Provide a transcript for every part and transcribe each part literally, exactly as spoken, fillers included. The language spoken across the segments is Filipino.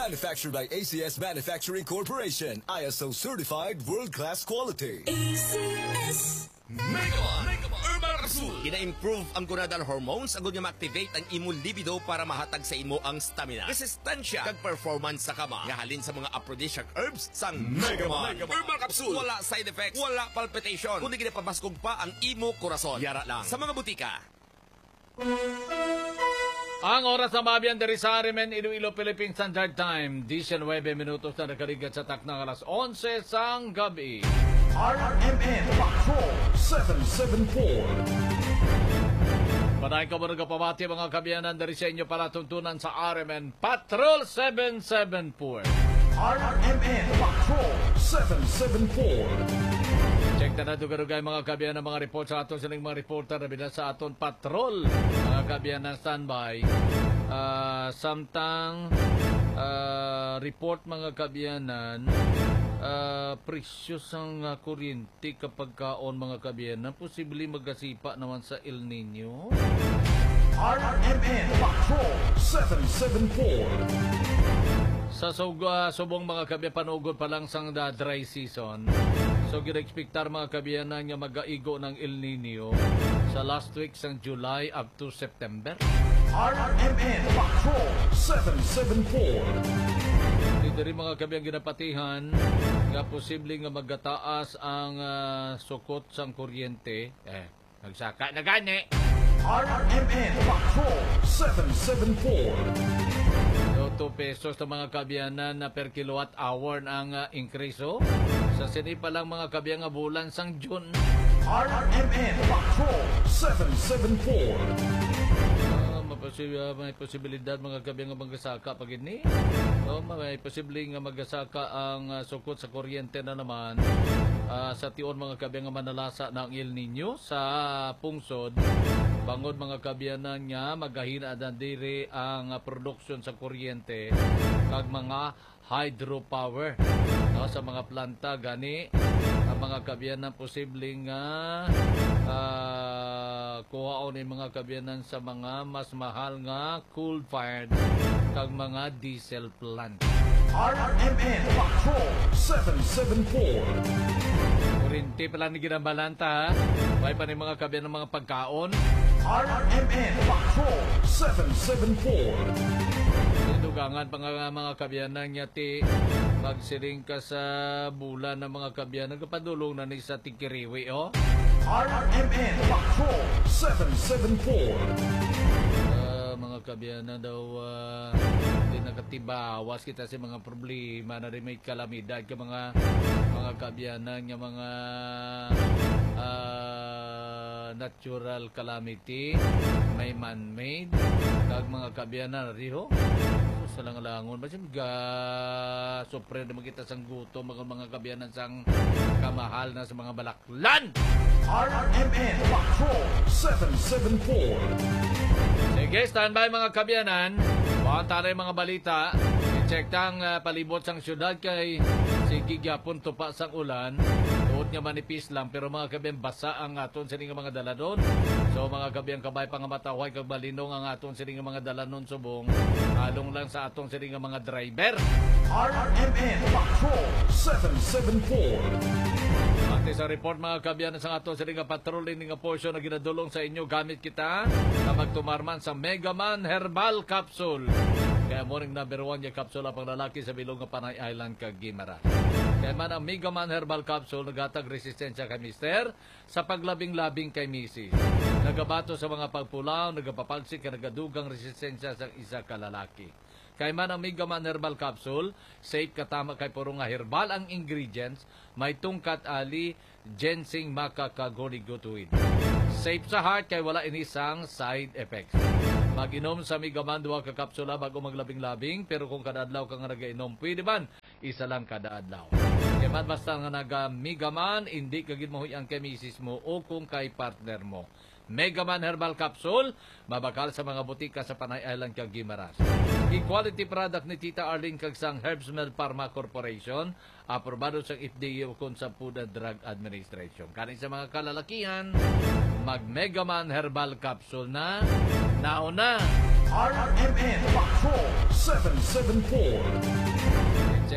Manufactured by A C S Manufacturing Corporation. I S O certified world-class quality. A C S Megaman Herbal Capsule. Gina-improve ang gonadal hormones agud nga ma-activate ang imong libido para mahatag sa imo ang stamina, resistensya kag performance sa kama. Nga halin sa mga aphrodisiac herbs sang Megaman Herbal Capsule. Wala side effects, wala palpitation, kundi ginapabaskog pa ang imo korason. Yara lang sa mga butika. Ang oras na mabiyan dari sa Arimen, Iloilo, Philippine Standard Time. nineteen minutos na nakaligat sa taknang alas onse sang gabi. R M N Patrol seven seven four. Panahin ka mo nagpapabati mga kabiyanan dari sa inyo para tuntunan sa R M N Patrol seven seven four. R M N Patrol seven seven four. Check na na dugarugay mga kabiyan ng mga report sa aton silang mga reporter na binasa sa aton patrol. Mga kabiyan ng standby. Uh, samtang uh, report mga kabiyanan, uh, presyo sang uh, kuryente kapag kaon mga kabiyanan, posible magasipa naman sa El Nino. R M N Patrol seven seven four. Sa suga, subong mga kabiyan, panugod pa lang sang the dry season. So, gina-expectar mga kabiyanan nga mag-aigo ng El Nino sa last week sang July up to September. R M N Patrol seven seven four. Dito rin mga kabiyan ginapatihan nga posible nga magataas ang uh, sukot sang kuryente. Eh, nagsaka na gani. R M N Patrol seven seven four. two pesos na mga kabiyanan na per kilowatt hour ang uh, increase. Oh. Sa sini pa lang mga kabiyang nga bulan sang June. R M N Patrol seven seven four. Uh, mapasi, uh, may posibilidad mga kabiyang nga magasaka pag ini. Oh, may posibleng nga magasaka ang uh, sukot sa kuryente na naman. Uh, sa tiyon mga kabiyang nga manalasa ng El Nino sa pungsod. Bangod mga kabiyanan nga magahina na diri ang uh, production sa kuryente kag mga hydropower no, sa mga planta gani ang mga kabiyanan posibleng nga uh, kuhaon ni mga kabiyanan sa mga mas mahal nga coal-fired kag mga diesel plant. R M N Patrol seven seven four. Kuryente pala ni ginambalanta ha. May pa ni mga kabiyanan ng mga pagkaon. R M N Patrol seven seven four. Dugangan pa nga mga kabiyanan niya ti magsiring ka sa bulan ng mga kabiyanan kapadulong na ni sa tikiriwi oh. R M N Patrol seven seven four. Uh, mga kabiyanan daw uh, hindi nakatibawas kita sa mga problema na rin may kalamidad ka mga mga kabiyanan nga mga uh, natural calamity may man-made kag mga kabiyanan riho sa langalangon basta mga sopre na makita sang gutom mga mga kabiyanan sang kamahal na sa mga balaklan. R M N Patrol seven seven four. Sige, standby mga kabiyanan. Baka tayo mga balita. I-check tang uh, palibot sang syudad kay sige gyapon tupa sang ulan. Tuod nga manipis lang pero mga kabiyan basa ang aton sining mga daladon. So mga kabiyan kabay pa nga mataway kag balinong ang aton sining mga dalanon subong. Halong lang sa aton sining mga driver. R M N Patrol seven seven four. Ate sa report mga kabiyan sa aton sining patrolling nga portion na ginadulong sa inyo gamit kita na magtumarman sa Megaman Herbal Capsule. Kaya morning number one yung capsule pang lalaki sa bilog ng Panay Island kag Guimaras. Kaya man ang Megaman Herbal Capsule nagatag resistensya kay mister sa paglabing-labing kay misis. Nagabato sa mga pagpulaw, nagapapagsik ka nagadugang resistensya sa isa ka lalaki. Kaya man ang Megaman Herbal Capsule, safe katama kay puro nga herbal ang ingredients, may tungkat ali, ginseng maca kag gonigotuid. Safe sa heart kay wala inisang side effects. Mag-inom sa Megaman duha ka kapsula bago maglabing-labing pero kung kada adlaw ka nga nag-inom pwede man isa lang kada adlaw. Kaya man basta nga naga Megaman hindi ka gid mahuyang kay misis mo o kung kay partner mo. Megaman Herbal Capsule mabakal sa mga butika sa Panay Island kag Guimaras. Quality product ni Tita Arlene kag sang Herbsmell Pharma Corporation, aprobado sa F D A ukon sa Food and Drug Administration. Kani sa mga kalalakihan, mag Megaman Herbal Capsule na nauna. R M N Patrol seven seven four.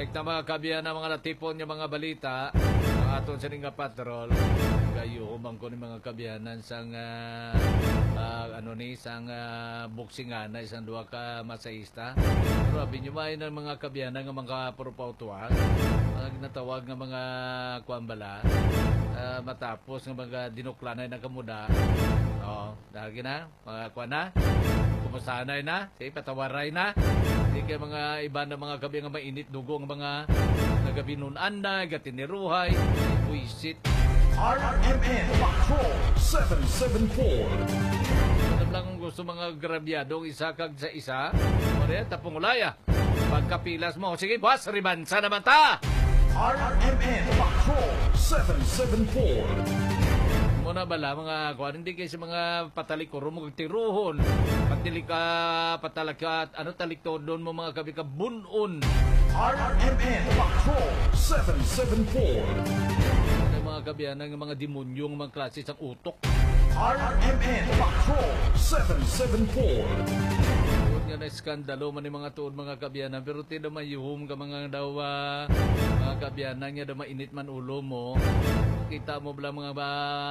Check na mga kabiyan na mga natipon yung mga balita. Ang aton sa nga patrol. Kayo umang ko ni mga kabiyanan sang uh, uh, ano ni sang uh, buksingan na isang duwa ka masahista. Grabe nyo main ng mga kabiyanan ng mga purupautuan. Mga ginatawag ng mga kuambala. Uh, matapos ng mga dinuklanay na kamuda. Oo, dahil na, mga kuwan na. Kumusanay na, sige, patawaray na. Hindi kayo mga iba na mga gabi nga mainit dugo ng mga nagabinunan na, gatiniruhay, buisit. R M N Patrol seven seven four. Ano lang ang gusto mga grabyadong isa kag sa isa? O rin, tapong ulaya. Pagkapilas mo, sige, boss, ribansa naman ta! R M N Patrol seven seven four. Muna bala mga kuan hindi kayo sa mga patalikuro mo tiruhon patili ka patalakat ano taliktodon mo mga gabi ka bunon R M N Patrol seven seven four. ano mga gabi ng mga demonyong mga klase sa utok R M N Patrol seven seven four. Tuod nga na skandalo man yung mga tuod mga kabiyanan pero ti naman yuhum ka mga daw uh, mga kabiyanan nga daw mainit man ulo mo kita mo bala mga ba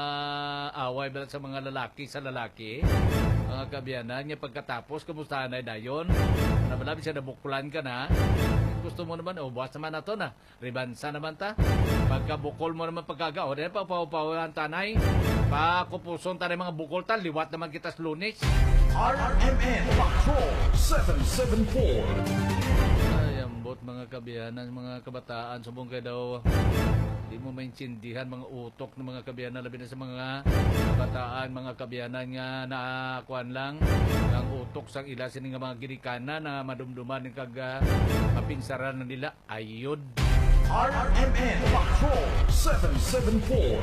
away bala sa mga lalaki sa lalaki mga kabiyanan nga pagkatapos kumusta na dayon na bala bisa nabuklan ka na gusto mo naman oh buwas naman na to na ribansa naman ta pagkabukol mo naman pagkaga o dahil papaw-pawan tanay pakupuson tanay mga bukol ta liwat naman kita sa lunes R M N Patrol seven seven four. ay ambot mga kabiyanan mga kabataan subong kayo daw di mo maintindihan mga utok ng mga kabiyanan labi na sa mga kabataan mga kabiyanan nga naakuan lang ang utok sang ila sining nga mga ginikanan na madumduman ng kag uh, mapinsaran na nila ayod R M N Patrol seven seven four.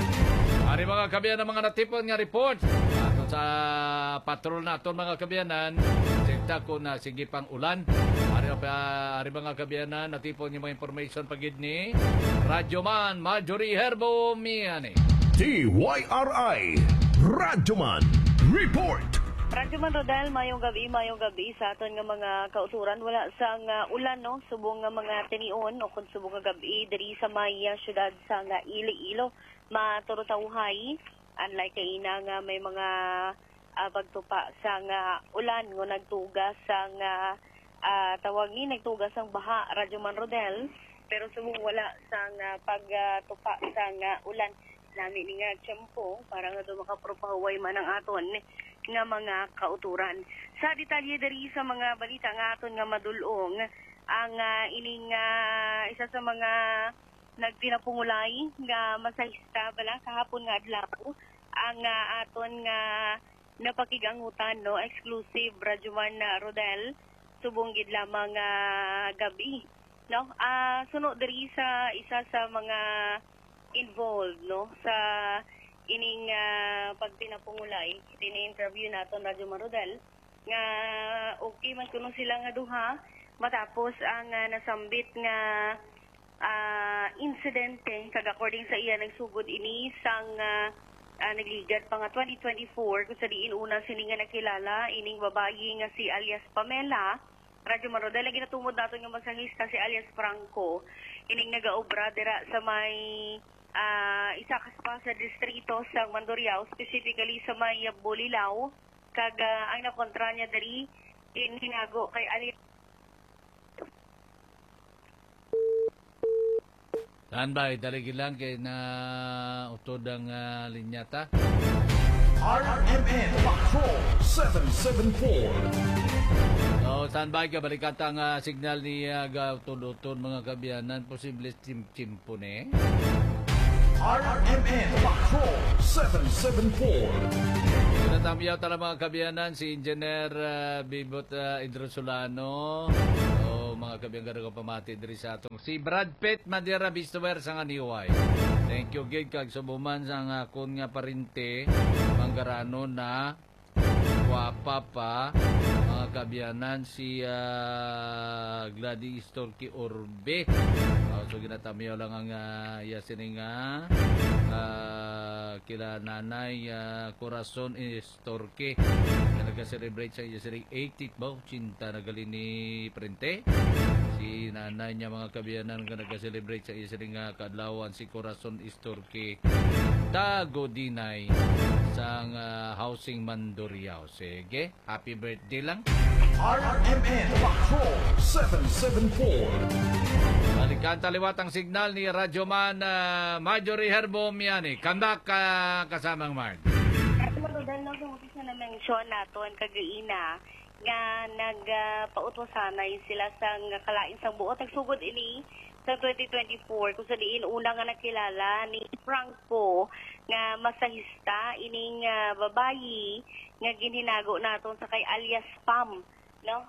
Ari mga kabiyanan mga natipon nga report ato sa patrol naton mga kabiyanan sekta ko na sige pang ulan ari pa ari mga kabiyanan natipon yung mga information pagid ni Radyoman Marjorie Herbo Miani D Y R I Radyoman Report. Radyoman Rodel, mayong gabi, mayong gabi sa aton nga mga kauturan. Wala sang uh, ulan, no? Subong nga mga tinion o kung subong nga gabi, diri sa maya syudad sa nga Iloilo, maturutawhay. Unlike kay ina nga may mga uh, pagtupa sa nga ulan, nga nagtugas sa nga uh, tawag ni, nagtugas ang baha, Radyoman Rodel. Pero subong wala sa nga pagtupa uh, sa nga ulan. Nami ni nga tiyempo, para nga doon makapropahuway man ang aton nga mga kauturan. Sa detalye dari sa mga balita nga aton nga madulong, ang uh, ining uh, isa sa mga nagpinapungulay nga masahista bala kahapon nga adlaw ang uh, aton nga napakigangutan no exclusive Radyoman uh, Rodel subong gid lamang uh, gabi no uh, sunod diri sa isa sa mga involved no sa ining uh, pagpinapungulay ini-interview naton Radyoman Rodel nga okay man kuno sila nga duha matapos ang uh, nasambit nga uh, insidente kag according sa iya nagsugod ini sang uh, uh, nagligad pa nga twenty twenty-four kung sa diin una sini nga nakilala ining babayi nga si alias Pamela Radyoman Rodel lagi natumod naton nga magsangista si alias Franco ining nagaobra dira sa may Uh, isa kaspa sa distrito sa Mandurriao, specifically sa may Bulilao, kag uh, ang nakontra niya dari in hinago kay Ali. Standby, daligi lang kay na utod ang uh, linyata. R M N Patrol seven seven four. So, standby ka, balikan ang uh, signal ni uh, utod-utod mga kabiyanan, posible chim-chimpo ni. R M N Patrol seven seven four. Tinatamiyaw tala mga kabiyanan si Engineer uh, Bibot uh, Idrosolano. O mga kabiyanan ko pamati diri sa atong si Brad Pitt Madera Bistower sa nga niway. Thank you gid kag subuman sa nga kun nga parinte manggarano na guwapa pa mga kabiyanan si uh, Gladys Torque Orbe. Uh, so ginatamiyo lang ang uh, yasining nga uh, kila nanay uh, Corazon Torque na nag-celebrate sa yasining eightieth ba? Cinta nagali ni Prente si nanay na niya mga kabiyanan nga nag-celebrate sa isa ring nga kaadlawan si Corazon Istorque Tago Dinay sa uh, Housing Mandurriao. Sige, happy birthday lang. R M N Patrol seven seven four. Balikan taliwat ang signal ni Radyoman uh, Marjorie Herbo Miani. Kandak ka kasamang Marge. Dahil lang sa umpisa na mention naton kagaina nga nagpautosanay sila sa kalain sa buot. Nagsugod ini sa twenty twenty-four kung sa diin una nga nakilala ni Franco nga masahista ining uh, babayi nga ginhinago naton sa kay alias Pam, no?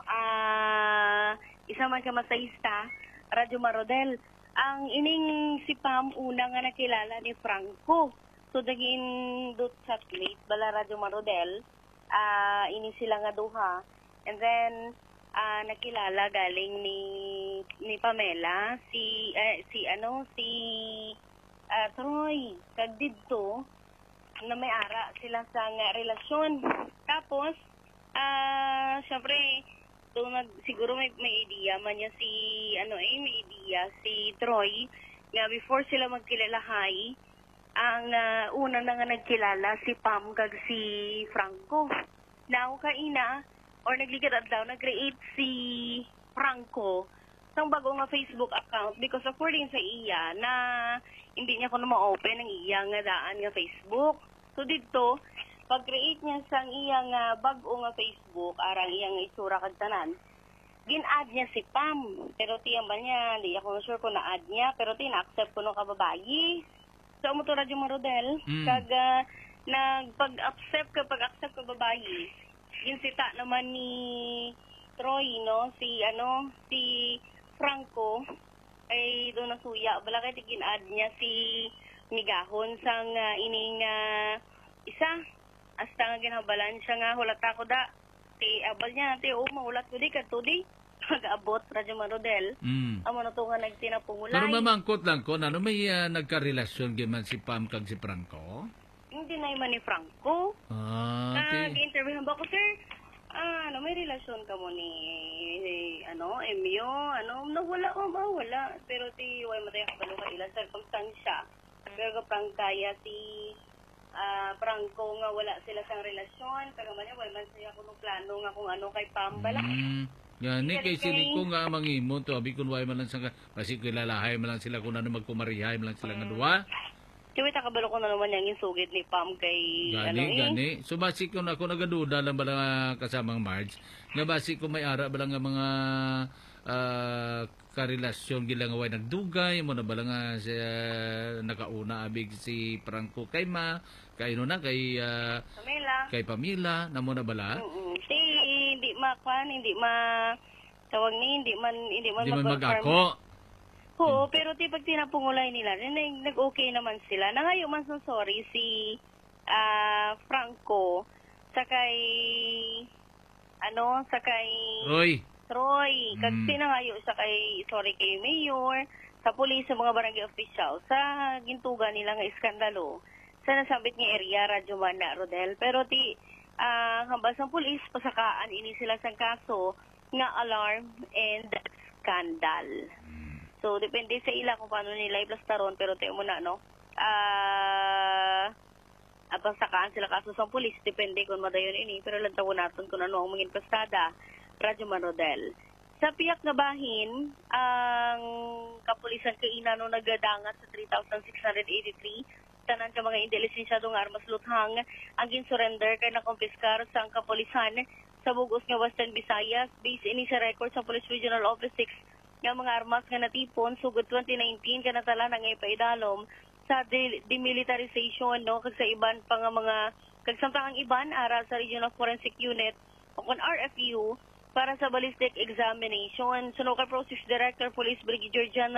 Ah, uh, isa man ka masahista, Radyo Marodel. Ang ining si Pam una nga nakilala ni Franco. So dagin dot sa plate bala Radyo Marodel, ah uh, ini sila nga duha. And then uh, nakilala galing ni ni Pamela si eh, si ano si uh, Troy kag didto na may ara sila sa nga relasyon. Tapos ah uh, syempre do nag siguro may may idea man niya si ano eh may idea si Troy nga before sila magkilalahay ang uh, una na nga nagkilala si Pam kag si Franco. Now kaina or nagligad adlaw nag-create si Franco sang bago nga Facebook account because according sa iya na hindi niya kuno ma-open ang iya nga daan nga Facebook. So dito pag-create niya sang iya nga bago nga Facebook arang iya nga isura kag tanan, gin-add niya si Pam. Pero tiyan ba niya, hindi ako sure kung na-add niya, pero tina-accept ko nung kababayi. So, mo to Radyo Marodel, mm. kag uh, nagpag-accept ka, pag-accept ka babayi, ginsita naman ni Troy, no? Si, ano, si Franco, ay doon nasuya. Bala kay tigin-add niya si Migahon sang uh, ining uh, isa. Hasta nga ginabalan siya nga, hulat ako da. Ti, abal niya, ti, oh, mahulat ko di, kato di. Mag-abot, Radyo Marodel. Mm. Amo na ito nga nagtinapungulay. Pero mamangkot lang ko, ano may uh, nagka-relasyon giman si Pam kag si Franco? Hindi na man ni Franco. Ah, okay. Nag-interview ba ko, sir? Ah, ano, may relasyon ka mo ni, ni ano, Emyo, ano, nawala ko ba? Wala. Pero ti, way matay ka ka ilang circumstansya. Pero kapang kaya si uh, Franco nga wala sila sang relasyon. Pero man way man siya kung plano nga kung ano kay Pam bala. Mm. Gani kay sili ko nga mangimon to abi kun way man lang sa kasi kilalahay man lang sila kun ano magkumarihay man lang sila nga duwa. Tiwi ta kabalo ko na naman yang insugid ni Pam kay gani, ano eh. Gani so basi ko na ako nagaduda lang bala kasamang Marge nga basi ko may ara bala nga mga uh, karelasyon gila nga way nagdugay mo na bala nga siya nakauna abig si Franco kay ma kay no na kay uh, Pamela kay Pamela namo na bala. Mm-mm. Si hindi makwan, hindi ma tawag ni hindi man hindi man, hindi man mag-ako. Oo, pero ti pag tinapungulay nila, nag-okay naman sila. Nangayo man so sorry si uh, Franco sa kay ano, sa kay Roy. Troy. Kag Mm. pinangayo sa kay sorry kay Mayor, sa pulis, sa mga barangay official sa gintuga nila nga iskandalo sa nasabit nga area Radyo Mana Rodel. Pero ti ang uh, hambas ng pulis, pasakaan ini sila sa kaso nga alarm and scandal. So, depende sa ila kung paano nila iplastaron, pero tayo muna, no? Ah, uh, pasakaan sila kaso sa pulis, depende kung madayon ini, pero lantawan natin kung ano ang mangin pastada, Radyo Marodel. Sa piyak nga bahin, ang kapulisan kay ina no nagadangat sa three thousand six hundred eighty-three tanan ka mga indelisensyadong armas luthang ang gin-surrender kay nakompiskar sa ang kapulisan sa bugos nga Western Visayas based ini sa record sa Police Regional Office six nga mga armas nga natipon sugod twenty nineteen ka natala nga ipaidalom sa de- demilitarization no kag sa iban pa nga mga kag samtang ang iban ara sa Regional Forensic Unit o kon R F U para sa ballistic examination. Suno kay Process Director Police Brigadier General